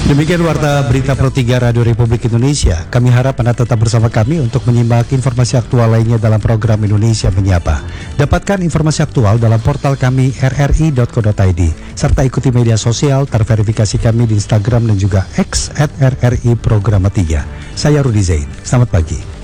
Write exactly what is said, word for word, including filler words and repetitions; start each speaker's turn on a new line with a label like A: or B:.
A: Demikian Warta Berita Pro tiga Radio Republik Indonesia. Kami harap Anda tetap bersama kami untuk menyimak informasi aktual lainnya dalam program Indonesia Menyapa. Dapatkan informasi aktual dalam portal kami r r i dot co dot i d serta ikuti media sosial terverifikasi kami di Instagram dan juga X at r r i Programa tiga. Saya Rudi Zain. Selamat pagi.